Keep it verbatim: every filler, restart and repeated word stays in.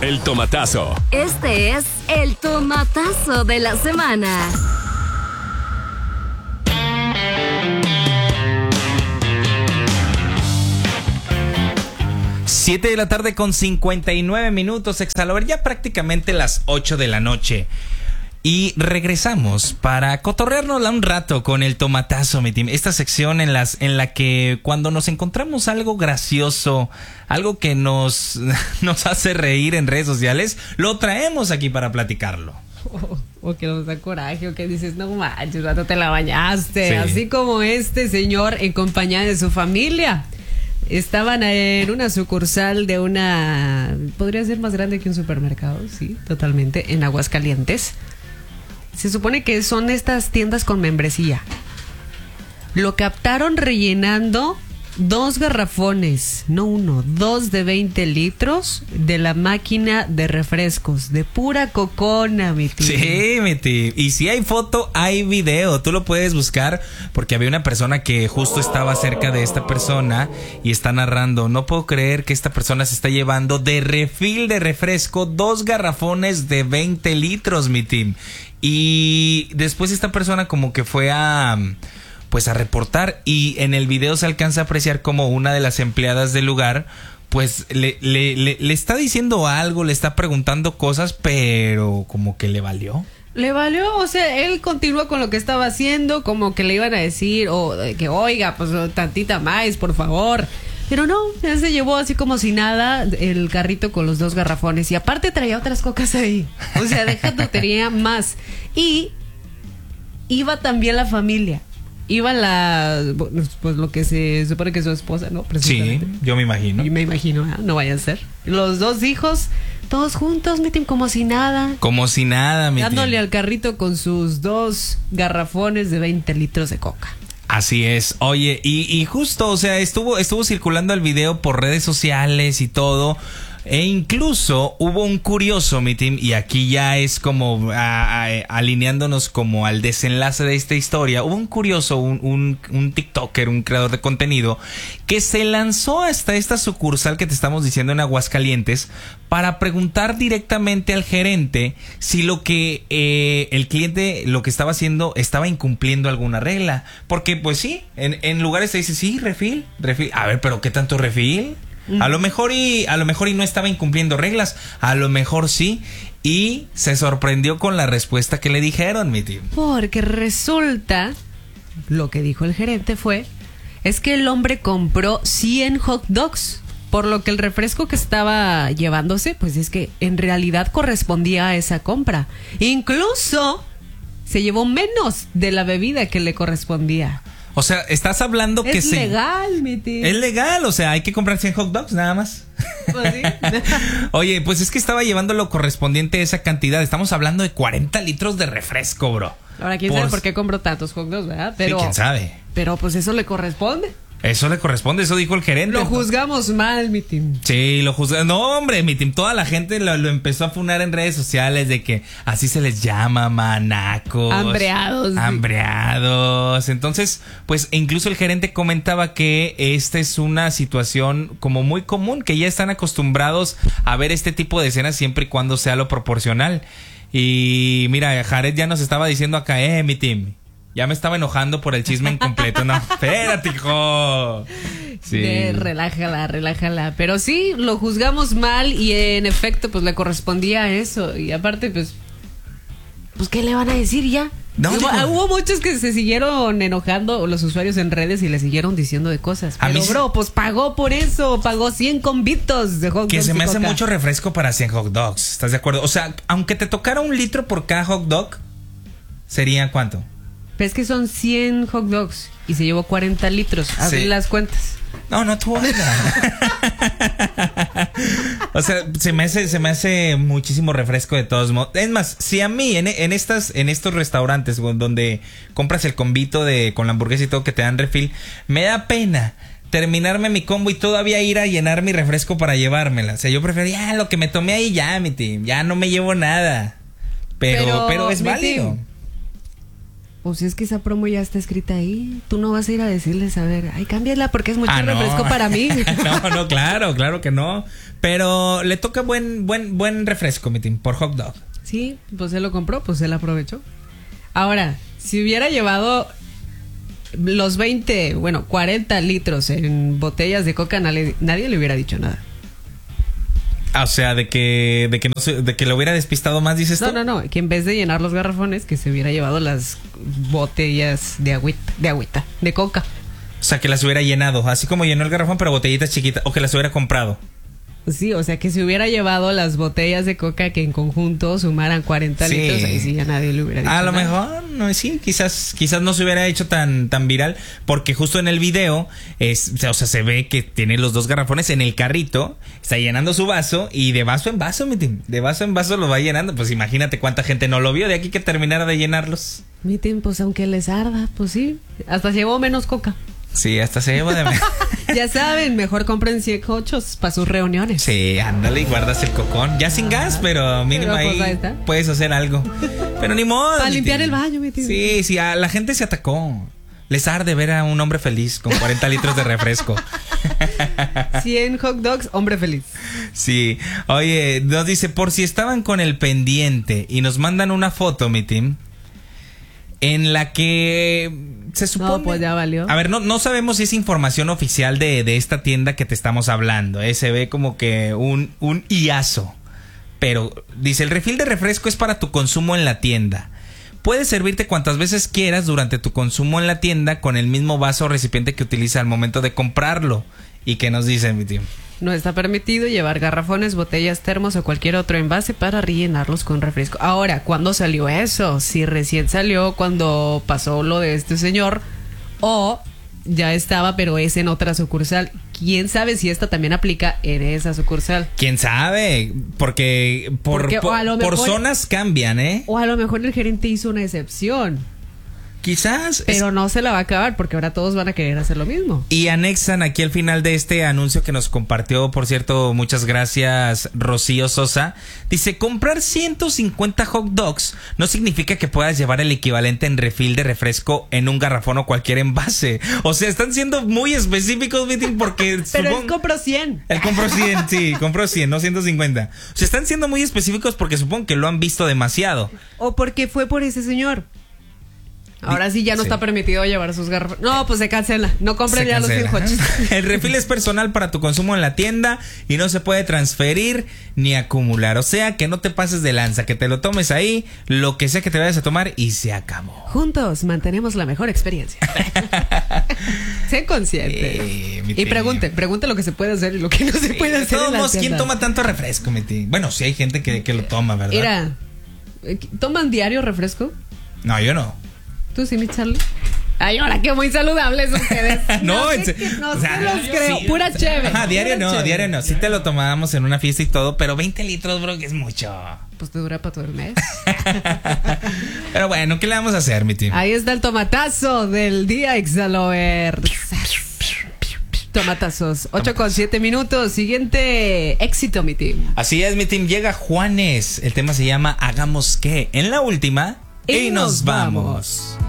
el tomatazo. Este es el tomatazo de la semana. Siete de la tarde con cincuenta y nueve minutos, Exhalover, ya prácticamente las ocho de la noche. Y regresamos para cotorreárnosla un rato con el tomatazo, mi team. Esta sección en, las, en la que cuando nos encontramos algo gracioso, algo que nos, nos hace reír en redes sociales, lo traemos aquí para platicarlo. O, o que nos da coraje, o que dices, no manches, no te la bañaste. Sí. Así como este señor en compañía de su familia. Estaban en una sucursal de una... podría ser más grande que un supermercado, sí, totalmente, en Aguascalientes. Se supone que son estas tiendas con membresía. Lo captaron rellenando dos garrafones, no uno, dos de veinte litros de la máquina de refrescos, de pura cocona, mi tío. Sí, mi tío. Y si hay foto, hay video. Tú lo puedes buscar porque había una persona que justo estaba cerca de esta persona y está narrando. No puedo creer que esta persona se está llevando de refil de refresco dos garrafones de veinte litros, mi team. Y después esta persona como que fue a... pues a reportar, y en el video se alcanza a apreciar como una de las empleadas del lugar pues le, le, le, le está diciendo algo, le está preguntando cosas, pero como que le valió. Le valió, o sea, él continúa con lo que estaba haciendo, como que le iban a decir, o oh, que oiga, pues tantita más, por favor. Pero no, él se llevó así como si nada el carrito con los dos garrafones, y aparte traía otras cocas ahí. O sea, deja tontería más. Y iba también la familia. Iba la, pues lo que se supone que es su esposa, ¿no? Sí, yo me imagino. Y me imagino, ¿eh? No vaya a ser. Los dos hijos, todos juntos, meten como si nada. Como si nada, mi dándole tío. al carrito con sus dos garrafones de veinte litros de coca. Así es. Oye, y, y justo, o sea, estuvo, estuvo circulando el video por redes sociales y todo. E incluso hubo un curioso, mi team, y aquí ya es como a, a, alineándonos como al desenlace de esta historia. Hubo un curioso, un, un, un TikToker, un creador de contenido, que se lanzó hasta esta sucursal que te estamos diciendo en Aguascalientes para preguntar directamente al gerente si lo que eh, el cliente lo que estaba haciendo estaba incumpliendo alguna regla. Porque pues sí, en, en lugares se dice, sí, refil, refil. A ver, pero ¿qué tanto refil? A lo mejor y a lo mejor y no estaba incumpliendo reglas, a lo mejor sí, y se sorprendió con la respuesta que le dijeron, mi tío. Porque resulta, lo que dijo el gerente fue, es que el hombre compró cien hot dogs, por lo que el refresco que estaba llevándose, pues es que en realidad correspondía a esa compra. Incluso se llevó menos de la bebida que le correspondía. O sea, estás hablando que es se... legal, mi tío. Es legal, o sea, hay que comprar cien hot dogs nada más. Pues sí. Oye, pues es que estaba llevando lo correspondiente a esa cantidad. Estamos hablando de cuarenta litros de refresco, bro. Ahora, quién por... sabe por qué compró tantos hot dogs, ¿verdad? Pero, sí, quién sabe. Pero pues eso le corresponde. Eso le corresponde, eso dijo el gerente. Lo juzgamos mal, mi team. Sí, lo juzgamos. No, hombre, mi team, toda la gente lo, lo empezó a funar en redes sociales de que así se les llama, manacos. Hambreados. Hambreados. Entonces, pues incluso el gerente comentaba que esta es una situación como muy común, que ya están acostumbrados a ver este tipo de escenas siempre y cuando sea lo proporcional. Y mira, Jared ya nos estaba diciendo acá, eh, mi team. Ya me estaba enojando por el chisme incompleto. No, espérate, hijo. Sí. De, relájala, relájala. Pero sí, lo juzgamos mal y en efecto, pues le correspondía a eso. Y aparte, pues, pues ¿qué le van a decir ya? No, hubo, digo, hubo muchos que se siguieron enojando, los usuarios en redes, y le siguieron diciendo de cosas. Pero, mí bro, pues pagó por eso. Pagó cien convitos de hot dogs. Que se me hace coca. mucho refresco para cien hot dogs. ¿Estás de acuerdo? O sea, aunque te tocara un litro por cada hot dog, ¿sería cuánto? Pero es que son cien hot dogs y se llevó cuarenta litros. Haz Sí. las cuentas. No, no tuvo nada. O sea, se me hace, se me hace muchísimo refresco de todos modos. Es más, si a mí en, en estas, en estos restaurantes donde compras el combito de con la hamburguesa y todo que te dan refil, me da pena terminarme mi combo y todavía ir a llenar mi refresco para llevármela. O sea, yo prefería ah, lo que me tomé ahí ya, mi team. Ya no me llevo nada. Pero, pero, Pero, es mi válido. team, O si es que esa promo ya está escrita ahí, tú no vas a ir a decirles, a ver, ay, cámbiala porque es mucho Ah, no. refresco para mí. No, no, claro, claro que no. Pero le toca buen, buen, buen refresco, mi team, por hot dog. Sí, pues él lo compró, pues él aprovechó. Ahora, si hubiera llevado los veinte, bueno, cuarenta litros en botellas de coca, nadie, nadie le hubiera dicho nada. O sea, de que, de que no se, de que lo hubiera despistado más, dices tú. No, no, no, que en vez de llenar los garrafones, que se hubiera llevado las botellas de agüita, de agüita, de coca. O sea, que las hubiera llenado, así como llenó el garrafón, pero botellitas chiquitas, o que las hubiera comprado. Sí, o sea, que se hubiera llevado las botellas de coca que en conjunto sumaran cuarenta Sí. litros, ahí sí ya nadie le hubiera dicho A lo nada. mejor, no, sí, quizás, quizás no se hubiera hecho tan, tan viral, porque justo en el video, es, o sea, se ve que tiene los dos garrafones en el carrito, está llenando su vaso, y de vaso en vaso, mi team, de vaso en vaso lo va llenando. Pues imagínate cuánta gente no lo vio, de aquí que terminara de llenarlos. Mi team, pues aunque les arda, pues sí, hasta llevó menos coca. Sí, hasta se lleva de... Ya saben, mejor compren cien cochos para sus reuniones. Sí, ándale y guardas el cocón. Ya sin gas, pero mínimo pero pues ahí ahí está. puedes hacer algo. Pero ni modo. Para mi limpiar tío. el baño, mi tío. Sí, sí, a la gente se atacó. Les arde ver a un hombre feliz con cuarenta litros de refresco. cien hot dogs, hombre feliz. Sí. Oye, nos dice, por si estaban con el pendiente y nos mandan una foto, mi team, en la que se supone... No, pues ya valió. A ver, no, no sabemos si es información oficial de, de esta tienda que te estamos hablando. ¿eh? Se ve como que un, un iazo. Pero dice, el refil de refresco es para tu consumo en la tienda. Puedes servirte cuantas veces quieras durante tu consumo en la tienda con el mismo vaso o recipiente que utiliza al momento de comprarlo. ¿Y qué nos dice, mi tío? No está permitido llevar garrafones, botellas, termos o cualquier otro envase para rellenarlos con refresco. Ahora, ¿cuándo salió eso? Si recién salió cuando pasó lo de este señor, o ya estaba, pero es en otra sucursal. ¿Quién sabe si esta también aplica en esa sucursal? ¿Quién sabe? Porque por, Porque, o por, a lo por mejor- zonas cambian, ¿eh? O a lo mejor el gerente hizo una excepción, Quizás... pero no se la va a acabar porque ahora todos van a querer hacer lo mismo. Y anexan aquí al final de este anuncio que nos compartió, por cierto, muchas gracias, Rocío Sosa. Dice, comprar ciento cincuenta hot dogs no significa que puedas llevar el equivalente en refil de refresco en un garrafón o cualquier envase. O sea, están siendo muy específicos, Vitín, porque... Pero supon- él compró cien. Él compró cien, sí, compró cien, no ciento cincuenta. O sea, están siendo muy específicos porque supongo que lo han visto demasiado. O porque fue por ese señor. Ahora sí ya no Sí. está permitido llevar sus garrafones. No, pues se cancela. No compren Se ya los cien cancela. cochos. El refil es personal para tu consumo en la tienda y no se puede transferir ni acumular. O sea, que no te pases de lanza, que te lo tomes ahí, lo que sea que te vayas a tomar y se acabó. Juntos mantenemos la mejor experiencia. Sé consciente. Eh, mi y tío. pregunte, pregunte lo que se puede hacer y lo que no se puede De hacer. todos en la modos, ¿quién tienda. toma tanto refresco, mi tío? Bueno, sí hay gente que, que lo toma, ¿verdad? Mira, eh, ¿toman diario refresco? No, yo no. ¿Tú sí, mi Charlie? Ay, ahora que muy saludables ustedes. No, sé en se- que- no o sea, se los creo. sí. Pura chévere. Ajá, diario pura no, chévere. diario no. Sí te lo tomábamos en una fiesta y todo, pero veinte litros, bro, que es mucho. Pues te dura para todo el mes. Pero bueno, ¿qué le vamos a hacer, mi tío? Ahí está el tomatazo del día, Exalover. Tomatazos. ocho con siete minutos. Siguiente éxito, mi team. Así es, mi team. Llega Juanes. El tema se llama Hagamos qué. En la última. Y, Y nos nos vamos.